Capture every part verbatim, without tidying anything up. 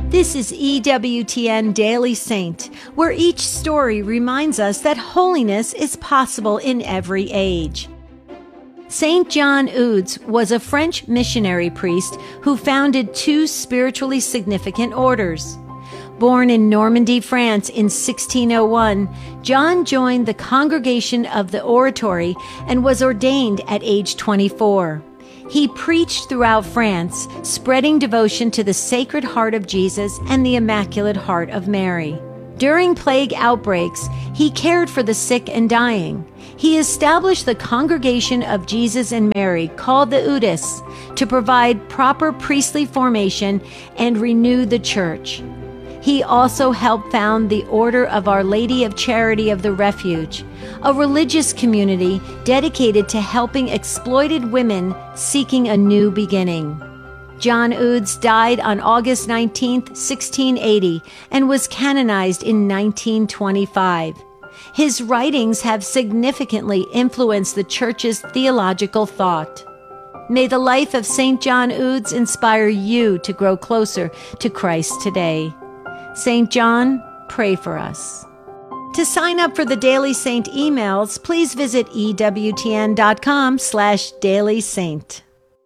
This is E W T N Daily Saint, where each story reminds us that holiness is possible in every age. Saint John Eudes was a French missionary priest who founded two spiritually significant orders. Born in Normandy, France in sixteen oh one, John joined the Congregation of the Oratory and was ordained at age twenty-four. He preached throughout France, spreading devotion to the Sacred Heart of Jesus and the Immaculate Heart of Mary. During plague outbreaks, he cared for the sick and dying. He established the Congregation of Jesus and Mary, called the Eudes, to provide proper priestly formation and renew the Church. He also helped found the Order of Our Lady of Charity of the Refuge, a religious community dedicated to helping exploited women seeking a new beginning. John Eudes died on August nineteenth, sixteen eighty, and was canonized in nineteen twenty-five. His writings have significantly influenced the Church's theological thought. May the life of Saint John Eudes inspire you to grow closer to Christ today. Saint John, pray for us. To sign up for the Daily Saint emails, please visit ewtn.com slash Daily Saint.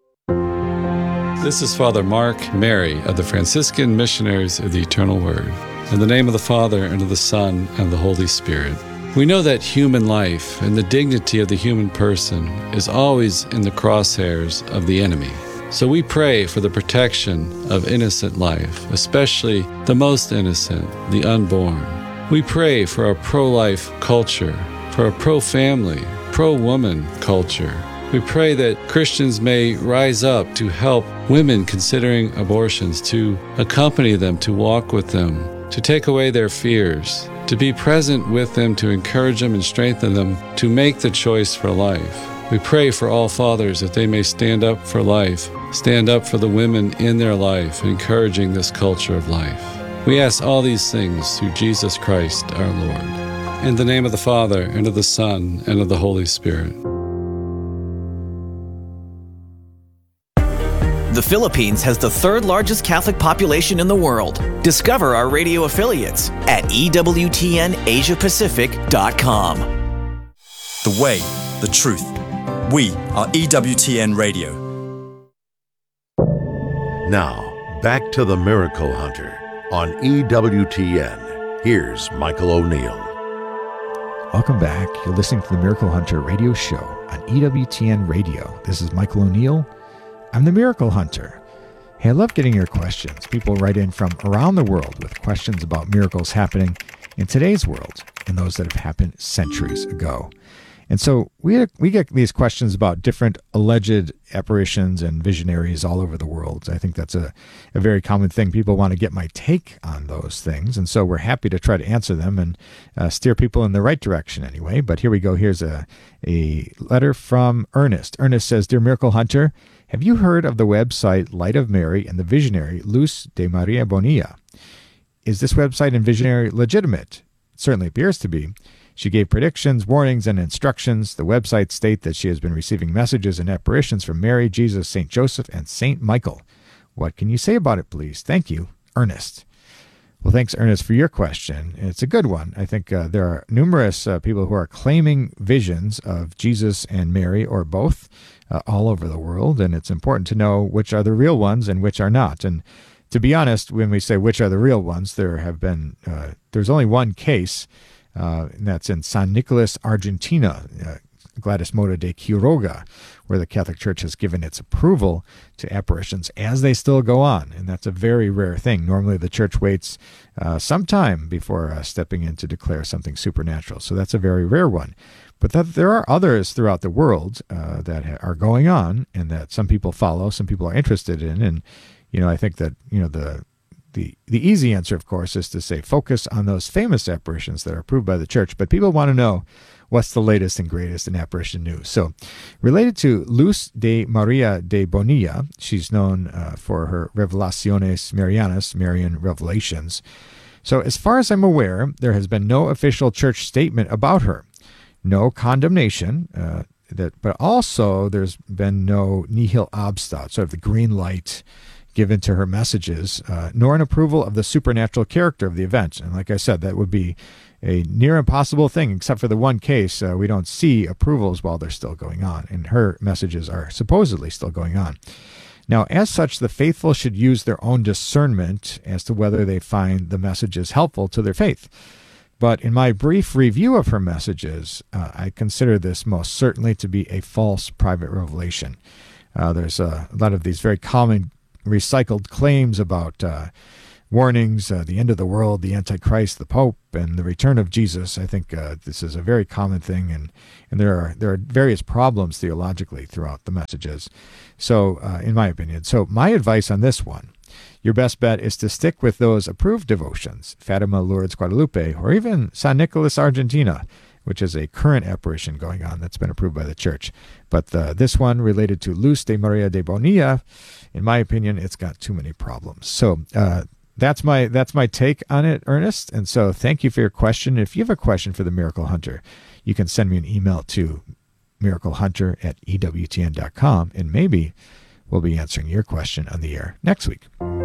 This is Father Mark Mary of the Franciscan Missionaries of the Eternal Word. In the name of the Father, and of the Son, and of the Holy Spirit. We know that human life and the dignity of the human person is always in the crosshairs of the enemy. So we pray for the protection of innocent life, especially the most innocent, the unborn. We pray for a pro-life culture, for a pro-family, pro-woman culture. We pray that Christians may rise up to help women considering abortions, to accompany them, to walk with them, to take away their fears, to be present with them, to encourage them and strengthen them, to make the choice for life. We pray for all fathers that they may stand up for life, stand up for the women in their life, encouraging this culture of life. We ask all these things through Jesus Christ our Lord. In the name of the Father, and of the Son, and of the Holy Spirit. The Philippines has the third largest Catholic population in the world. Discover our radio affiliates at E W T N Asia Pacific dot com. The way, the truth. We are E W T N Radio. Now, back to the Miracle Hunter on E W T N. Here's Michael O'Neill. Welcome back. You're listening to the Miracle Hunter radio show on E W T N Radio. This is Michael O'Neill. I'm the Miracle Hunter. Hey, I love getting your questions. People write in from around the world with questions about miracles happening in today's world and those that have happened centuries ago. And so we we get these questions about different alleged apparitions and visionaries all over the world. I think that's a, a very common thing. People want to get my take on those things. And so we're happy to try to answer them and uh, steer people in the right direction anyway. But here we go. Here's a, a letter from Ernest. Ernest says, Dear Miracle Hunter, have you heard of the website Light of Mary and the visionary Luz de Maria Bonilla? Is this website and visionary legitimate? It certainly appears to be. She gave predictions, warnings, and instructions. The website states that she has been receiving messages and apparitions from Mary, Jesus, Saint Joseph, and Saint Michael. What can you say about it, please? Thank you, Ernest. Well, thanks, Ernest, for your question. It's a good one. I think uh, there are numerous uh, people who are claiming visions of Jesus and Mary, or both, uh, all over the world, and it's important to know which are the real ones and which are not. And to be honest, when we say which are the real ones, there have been, uh, there's only one case, Uh, and that's in San Nicolas, Argentina, uh, Gladys Mota de Quiroga, where the Catholic Church has given its approval to apparitions as they still go on. And that's a very rare thing. Normally the Church waits uh, some time before uh, stepping in to declare something supernatural. So that's a very rare one. But that there are others throughout the world uh, that ha- are going on and that some people follow, some people are interested in. And, you know, I think that, you know, the The the easy answer, of course, is to say focus on those famous apparitions that are approved by the Church. But people want to know what's the latest and greatest in apparition news. So related to Luz de Maria de Bonilla, she's known uh, for her Revelaciones Marianas, Marian revelations. So as far as I'm aware, there has been no official Church statement about her. No condemnation, uh, that, but also there's been no nihil obstat, sort of the green light, given to her messages, uh, nor an approval of the supernatural character of the event. And like I said, that would be a near impossible thing, except for the one case uh, we don't see approvals while they're still going on, and her messages are supposedly still going on. Now, as such, the faithful should use their own discernment as to whether they find the messages helpful to their faith. But in my brief review of her messages, uh, I consider this most certainly to be a false private revelation. Uh, there's a, a lot of these very common recycled claims about uh, warnings, uh, the end of the world, the Antichrist, the Pope, and the return of Jesus. I think uh, this is a very common thing, and, and there are there are various problems theologically throughout the messages. So, uh, in my opinion, so my advice on this one, your best bet is to stick with those approved devotions, Fatima, Lourdes, Guadalupe, or even San Nicolas, Argentina, which is a current apparition going on that's been approved by the church. But uh, this one related to Luz de Maria de Bonilla, in my opinion, it's got too many problems. So uh, that's my that's my take on it, Ernest. And so thank you for your question. If you have a question for the Miracle Hunter, you can send me an email to miraclehunter at E W T N dot com, and maybe we'll be answering your question on the air next week.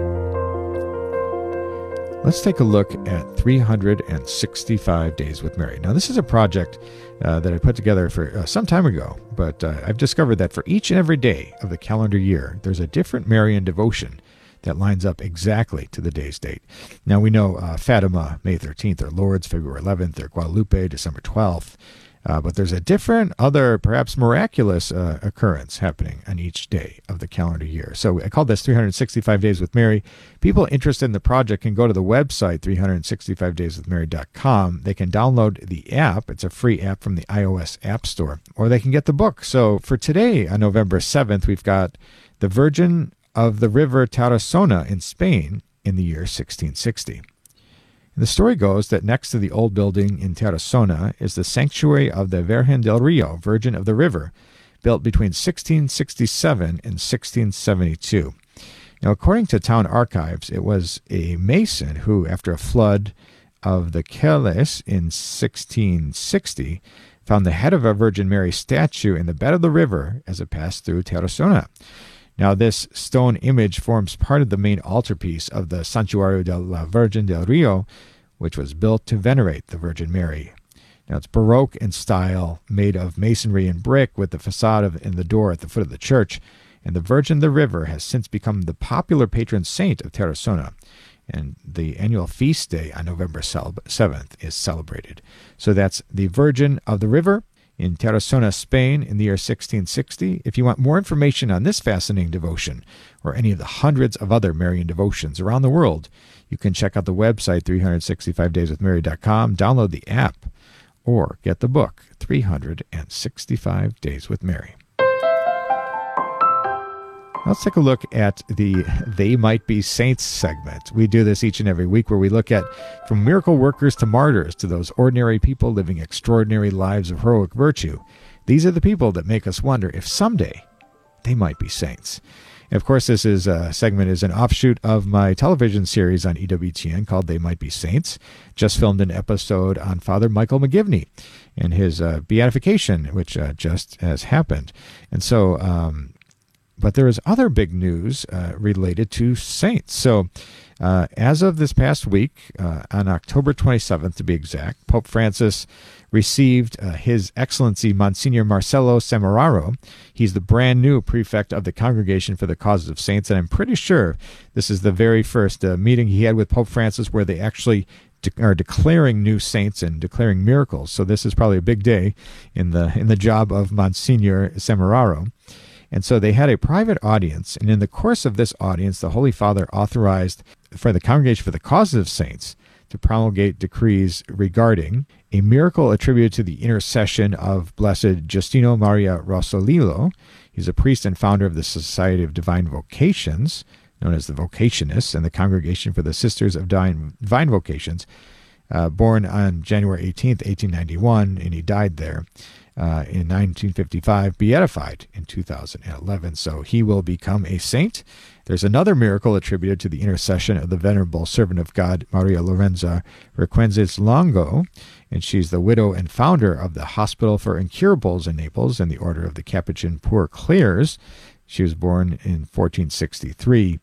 Let's take a look at three hundred sixty-five Days with Mary. Now, this is a project uh, that I put together for uh, some time ago, but uh, I've discovered that for each and every day of the calendar year, there's a different Marian devotion that lines up exactly to the day's date. Now, we know uh, Fatima, May thirteenth, or Lourdes, February eleventh, or Guadalupe, December twelfth. Uh, but there's a different, other, perhaps miraculous uh, occurrence happening on each day of the calendar year. So I call this three hundred sixty-five Days with Mary. People interested in the project can go to the website, three hundred sixty-five days with mary dot com. They can download the app. It's a free app from the iOS App Store. Or they can get the book. So for today, on November seventh, we've got The Virgin of the River Tarazona in Spain in the year sixteen sixty. The story goes that next to the old building in Tarazona is the sanctuary of the Virgen del Rio, Virgin of the River, built between sixteen sixty-seven and sixteen seventy-two. Now, according to town archives, it was a mason who, after a flood of the Quelles in sixteen sixty, found the head of a Virgin Mary statue in the bed of the river as it passed through Tarazona. Now, this stone image forms part of the main altarpiece of the Santuario de la Virgen del Rio, which was built to venerate the Virgin Mary. Now, it's Baroque in style, made of masonry and brick, with the facade of, and the door at the foot of the church. And the Virgin of the River has since become the popular patron saint of Tarazona. And the annual feast day on November seventh is celebrated. So that's the Virgin of the River in Tarazona, Spain, in the year sixteen sixty. If you want more information on this fascinating devotion, or any of the hundreds of other Marian devotions around the world, you can check out the website, three hundred sixty-five days with mary dot com, download the app, or get the book, three hundred sixty-five days with Mary. Let's take a look at the They Might Be Saints segment. We do this each and every week, where we look at from miracle workers to martyrs to those ordinary people living extraordinary lives of heroic virtue. These are the people that make us wonder if someday they might be saints. And of course, this is a segment is an offshoot of my television series on E W T N called They Might Be Saints. Just filmed an episode on Father Michael McGivney and his uh, beatification, which uh, just has happened. And so... Um, But there is other big news uh, related to saints. So uh, as of this past week, uh, on October twenty-seventh to be exact, Pope Francis received uh, His Excellency Monsignor Marcelo Semeraro. He's the brand new prefect of the Congregation for the Causes of Saints, and I'm pretty sure this is the very first uh, meeting he had with Pope Francis where they actually de- are declaring new saints and declaring miracles. So this is probably a big day in the in the job of Monsignor Semeraro. And so they had a private audience, and in the course of this audience, the Holy Father authorized for the Congregation for the Causes of Saints to promulgate decrees regarding a miracle attributed to the intercession of Blessed Justino Maria Rossolillo. He's a priest and founder of the Society of Divine Vocations, known as the Vocationists, and the Congregation for the Sisters of Divine, Divine Vocations, uh, born on January eighteenth, eighteen ninety-one, and he died there. Uh, in nineteen fifty-five, beatified in two thousand eleven. So he will become a saint. There's another miracle attributed to the intercession of the venerable servant of God, Maria Lorenza Requesens Longo, and she's the widow and founder of the Hospital for Incurables in Naples and the Order of the Capuchin Poor Clares. She was born in fourteen sixty-three.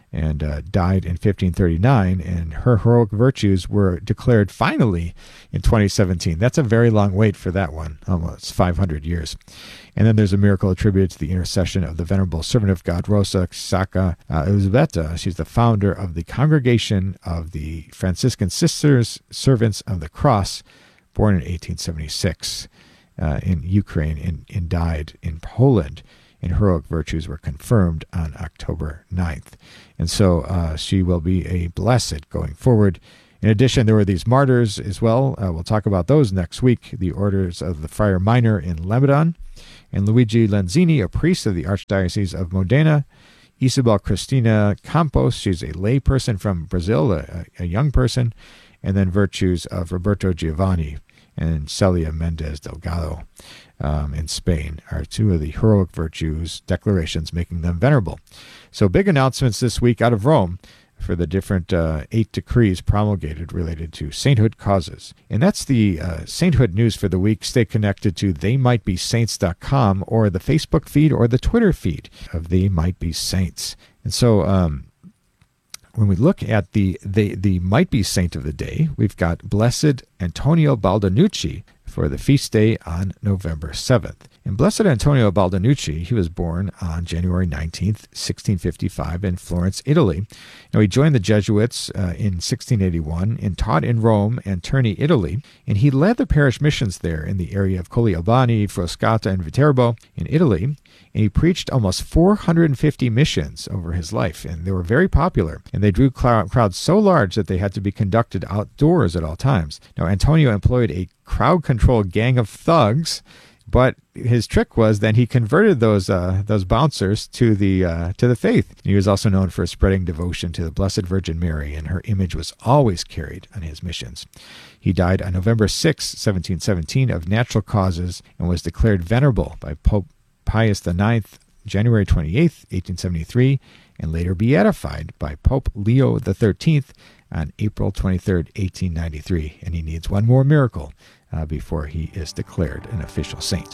and uh, died in fifteen thirty-nine, and her heroic virtues were declared finally in twenty seventeen. That's a very long wait for that one, almost five hundred years. And then there's a miracle attributed to the intercession of the Venerable Servant of God, Rosa Saka uh, Elizabeta. She's the founder of the Congregation of the Franciscan Sisters, Servants of the Cross, born in eighteen seventy-six uh, in Ukraine and, and died in Poland. And heroic virtues were confirmed on October ninth. And so uh, she will be a blessed going forward. In addition, there were these martyrs as well. Uh, we'll talk about those next week. The orders of the Friar Minor in Lebanon, and Luigi Lenzini, a priest of the Archdiocese of Modena. Isabel Cristina Campos, she's a lay person from Brazil, a, a young person. And then virtues of Roberto Giovanni and Celia Mendez Delgado um, in Spain are two of the heroic virtues declarations making them venerable. So big announcements this week out of Rome for the different uh, eight decrees promulgated related to sainthood causes. And that's the uh, sainthood news for the week. Stay connected to they might be saints dot com or the Facebook feed or the Twitter feed of They Might Be Saints. And so um, when we look at the, the, the might be saint of the day, we've got Blessed Antonio Baldanucci for the feast day on November seventh. And Blessed Antonio Baldanucci, he was born on January nineteenth, sixteen fifty-five in Florence, Italy. Now, he joined the Jesuits uh, in sixteen eighty-one and taught in Rome and Terni, Italy. And he led the parish missions there in the area of Colli Albani, Frascata, and Viterbo in Italy. And he preached almost four hundred fifty missions over his life, and they were very popular. And they drew crowds so large that they had to be conducted outdoors at all times. Now, Antonio employed a crowd-controlled gang of thugs, but his trick was then he converted those uh, those bouncers to the uh, to the faith. He was also known for spreading devotion to the Blessed Virgin Mary, and her image was always carried on his missions. He died on November sixth, seventeen seventeen, of natural causes, and was declared venerable by Pope Pius the ninth, January twenty-eighth, eighteen seventy-three, and later beatified by Pope Leo the thirteenth on April twenty-third, eighteen ninety-three. And he needs one more miracle Uh, before he is declared an official saint.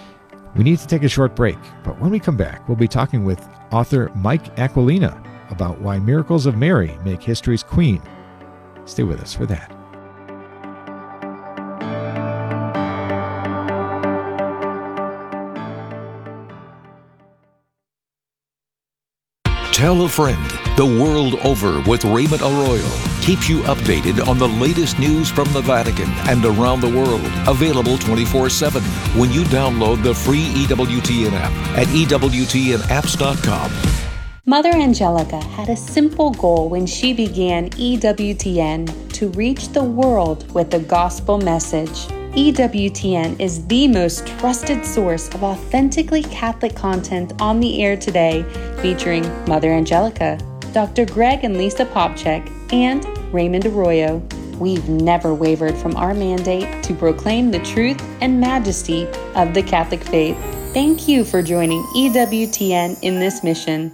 We need to take a short break, but when we come back, we'll be talking with author Mike Aquilina about why miracles of Mary make history's queen. Stay with us for that. Tell a Friend, the world over with Raymond Arroyo, keeps you updated on the latest news from the Vatican and around the world. Available twenty-four seven when you download the free E W T N app at E W T N apps dot com. Mother Angelica had a simple goal when she began E W T N: to reach the world with the gospel message. E W T N is the most trusted source of authentically Catholic content on the air today, featuring Mother Angelica, Doctor Greg and Lisa Popchek, and Raymond Arroyo. We've never wavered from our mandate to proclaim the truth and majesty of the Catholic faith. Thank you for joining E W T N in this mission.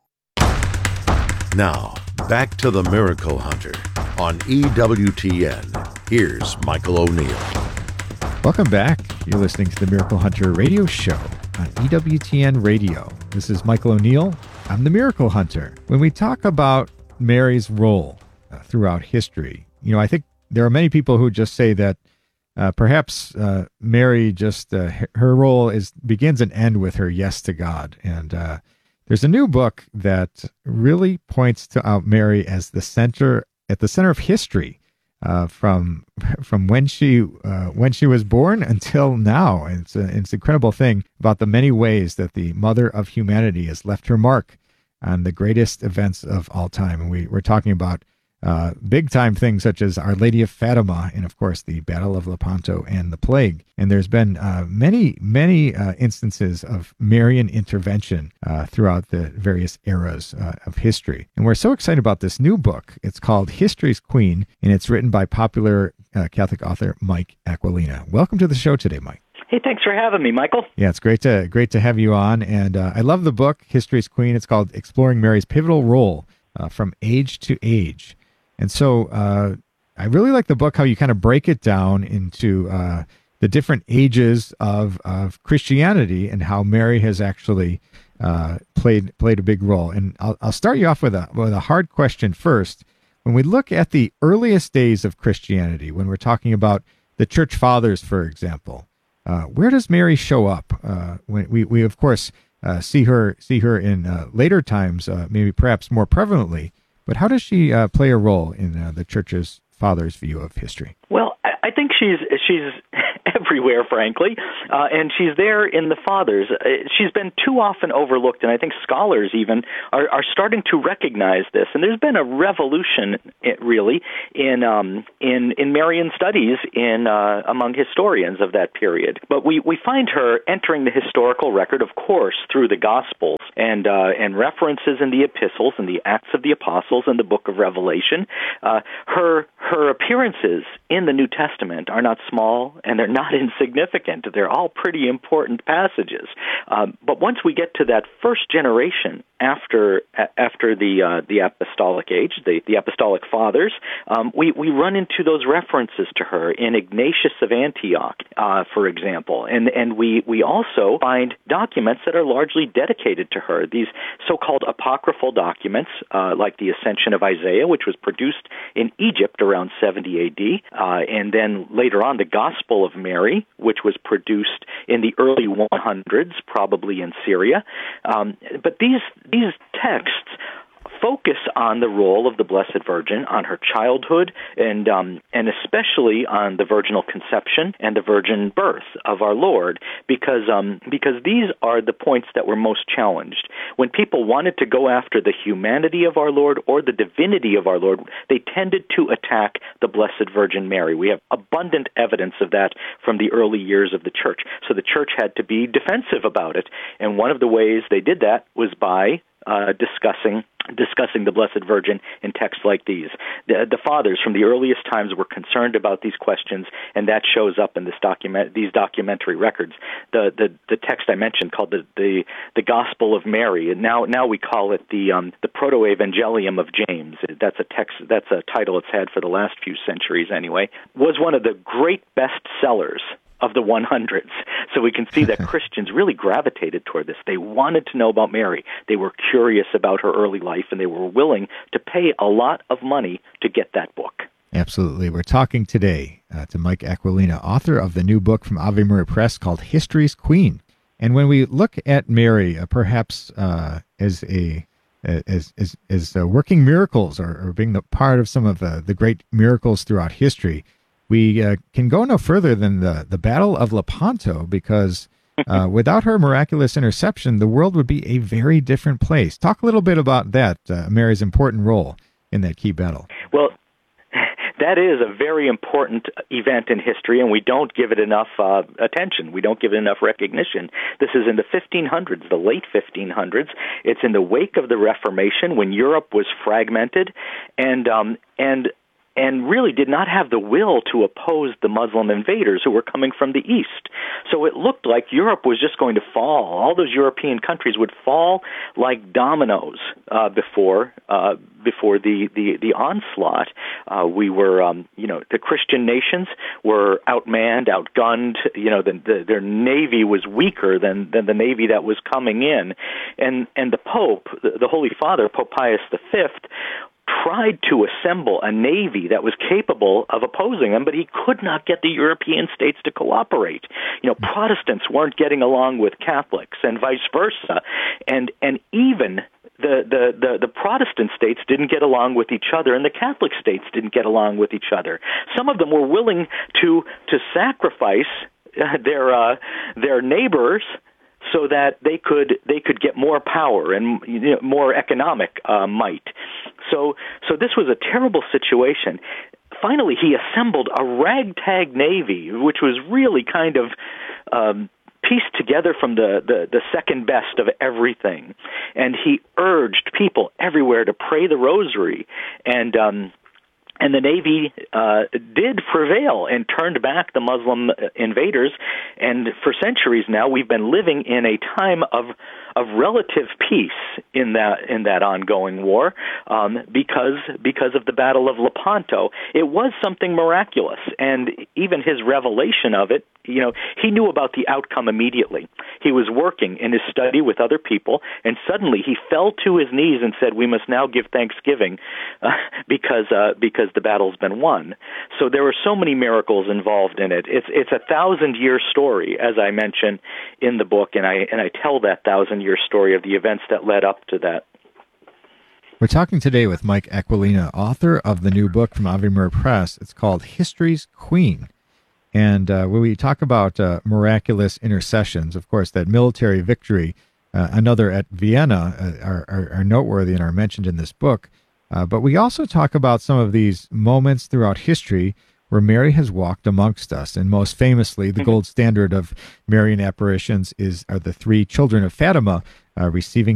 Now, back to the Miracle Hunter on E W T N. Here's Michael O'Neill. Welcome back. You're listening to the Miracle Hunter radio show on E W T N Radio. This is Michael O'Neill. I'm the Miracle Hunter. When we talk about Mary's role uh, throughout history, you know, I think there are many people who just say that uh, perhaps uh, Mary just, uh, her role is begins and ends with her yes to God. And uh, there's a new book that really points to out Mary as the center, at the center of history. Uh, from from when she uh, when she was born until now. It's, a, it's an incredible thing about the many ways that the Mother of Humanity has left her mark on the greatest events of all time. And we, we're talking about uh, big-time things such as Our Lady of Fatima and, of course, the Battle of Lepanto and the Plague. And there's been uh, many, many uh, instances of Marian intervention uh, throughout the various eras uh, of history. And we're so excited about this new book. It's called History's Queen, and it's written by popular uh, Catholic author Mike Aquilina. Welcome to the show today, Mike. Hey, thanks for having me, Michael. Yeah, it's great to great to have you on. And uh, I love the book, History's Queen. It's called Exploring Mary's Pivotal Role uh, from Age to Age. And so uh, I really like the book, how you kind of break it down into uh, the different ages of, of Christianity and how Mary has actually uh, played played a big role. And I'll, I'll start you off with a with a hard question first. When we look at the earliest days of Christianity, when we're talking about the Church Fathers, for example, uh, where does Mary show up? Uh, when we, we of course uh, see her see her in uh, later times, uh, maybe perhaps more prevalently. But how does she uh, play a role in uh, the Church's Fathers' view of history? Well, I think she's she's everywhere, frankly, uh, and she's there in the Fathers. She's been too often overlooked, and I think scholars even are, are starting to recognize this. And there's been a revolution, really, in um, in in Marian studies in uh, among historians of that period. But we, we find her entering the historical record, of course, through the Gospels and uh, and references in the epistles and the Acts of the Apostles and the Book of Revelation. Uh, her her appearances in the New Testament are not small, and they're not insignificant. They're all pretty important passages. Um, but once we get to that first generation after after the uh, the apostolic age, the, the apostolic fathers, um, we, we run into those references to her in Ignatius of Antioch, uh, for example. And and we, we also find documents that are largely dedicated to her, these so-called apocryphal documents, uh, like the Ascension of Isaiah, which was produced in Egypt around seventy A D, uh, and then later on the Gospel of Mary, which was produced in the early one hundreds, probably in Syria. Um, but these these texts focus on the role of the Blessed Virgin, on her childhood, and um, and especially on the virginal conception and the virgin birth of our Lord, because um, because these are the points that were most challenged. When people wanted to go after the humanity of our Lord or the divinity of our Lord, they tended to attack the Blessed Virgin Mary. We have abundant evidence of that from the early years of the Church. So the Church had to be defensive about it, and one of the ways they did that was by uh, discussing discussing the Blessed Virgin in texts like these. The, the fathers from the earliest times were concerned about these questions, and that shows up in this document, these documentary records. The the, the text I mentioned called the, the the Gospel of Mary, and now now we call it the um, the Proto-Evangelium of James. That's a text. That's a title it's had for the last few centuries anyway. Was one of the great bestsellers of the one hundreds. So we can see that Christians really gravitated toward this. They wanted to know about Mary. They were curious about her early life, and they were willing to pay a lot of money to get that book. Absolutely. We're talking today uh, to Mike Aquilina, author of the new book from Ave Maria Press called History's Queen. And when we look at Mary, uh, perhaps uh, as a as as as uh, working miracles, or, or being the part of some of the, the great miracles throughout history, we uh, can go no further than the, the Battle of Lepanto, because uh, without her miraculous interception, the world would be a very different place. Talk a little bit about that, uh, Mary's important role in that key battle. Well, that is a very important event in history, and we don't give it enough uh, attention. We don't give it enough recognition. This is in the fifteen hundreds, the late fifteen hundreds. It's in the wake of the Reformation, when Europe was fragmented, and um, and and really did not have the will to oppose the Muslim invaders who were coming from the east. So it looked like Europe was just going to fall. All those European countries would fall like dominoes uh, before uh, before the, the, the onslaught. Uh, we were, um, you know, the Christian nations were outmanned, outgunned. You know, the, the, their navy was weaker than, than the navy that was coming in. And, and the Pope, the, the Holy Father, Pope Pius the Fifth, tried to assemble a navy that was capable of opposing them, but he could not get the European states to cooperate. You know, Protestants weren't getting along with Catholics, and vice versa, and and even the, the, the, the Protestant states didn't get along with each other, and the Catholic states didn't get along with each other. Some of them were willing to to sacrifice uh, their uh, their neighbors so that they could they could get more power and, you know, more economic uh, might. So so this was a terrible situation. Finally, he assembled a ragtag navy, which was really kind of um, pieced together from the, the, the second best of everything. And he urged people everywhere to pray the rosary. And um, And the Navy uh, did prevail and turned back the Muslim invaders. And for centuries now, we've been living in a time of of relative peace in that in that ongoing war um, because because of the Battle of Lepanto. It was something miraculous, and even his revelation of it, you know, he knew about the outcome immediately. He was working in his study with other people, and suddenly he fell to his knees and said, "We must now give thanksgiving uh, because uh, because the battle's been won." So there were so many miracles involved in it. It's it's a thousand year story, as I mentioned in the book, and I and I tell that thousand year story of the events that led up to that. We're talking today with Mike Aquilina, author of the new book from Ave Maria Press. It's called History's Queen. And uh, when we talk about uh, miraculous intercessions, of course, that military victory, uh, another at Vienna, uh, are, are, are noteworthy and are mentioned in this book. Uh, but we also talk about some of these moments throughout history where Mary has walked amongst us. And most famously, the gold standard of Marian apparitions is are the three children of Fatima uh, receiving